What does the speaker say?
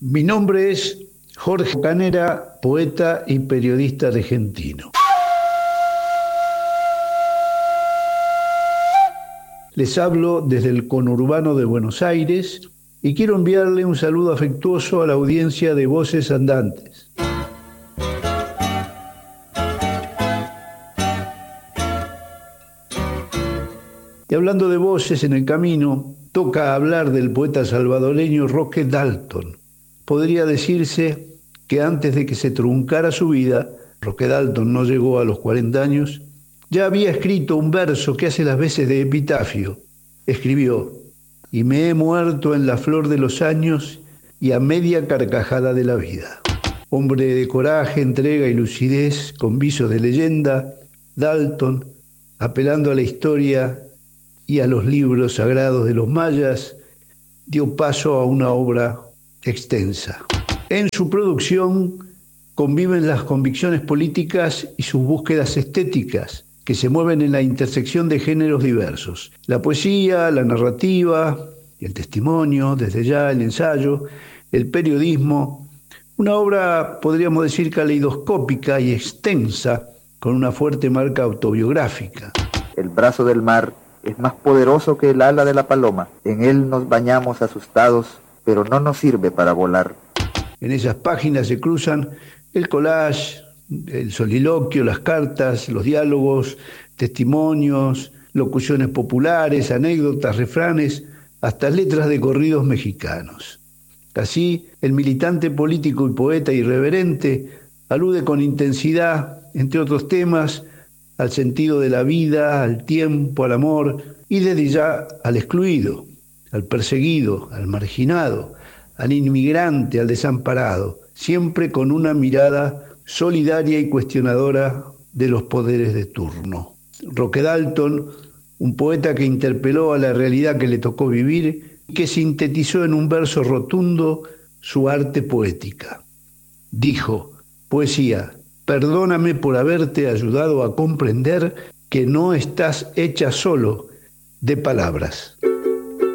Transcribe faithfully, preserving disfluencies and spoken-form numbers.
Mi nombre es Jorge Canera, poeta y periodista argentino. Les hablo desde el conurbano de Buenos Aires y quiero enviarle un saludo afectuoso a la audiencia de Voces Andantes. Y hablando de voces en el camino, toca hablar del poeta salvadoreño Roque Dalton. Podría decirse que antes de que se truncara su vida, Roque Dalton no llegó a los cuarenta años, ya había escrito un verso que hace las veces de epitafio. Escribió: y me he muerto en la flor de los años y a media carcajada de la vida. Hombre de coraje, entrega y lucidez, con visos de leyenda, Dalton, apelando a la historia y a los libros sagrados de los mayas, dio paso a una obra extensa. En su producción conviven las convicciones políticas y sus búsquedas estéticas, que se mueven en la intersección de géneros diversos. La poesía, la narrativa, el testimonio, desde ya el ensayo, el periodismo, una obra, podríamos decir, caleidoscópica y extensa, con una fuerte marca autobiográfica. El brazo del mar es más poderoso que el ala de la paloma. En él nos bañamos asustados, pero no nos sirve para volar. En esas páginas se cruzan el collage, el soliloquio, las cartas, los diálogos, testimonios, locuciones populares, anécdotas, refranes, hasta letras de corridos mexicanos. Así, el militante político y poeta irreverente alude con intensidad, entre otros temas, al sentido de la vida, al tiempo, al amor y desde ya al excluido, al perseguido, al marginado, al inmigrante, al desamparado, siempre con una mirada solidaria y cuestionadora de los poderes de turno. Roque Dalton, un poeta que interpeló a la realidad que le tocó vivir y que sintetizó en un verso rotundo su arte poética. Dijo: poesía, perdóname por haberte ayudado a comprender que no estás hecha solo de palabras.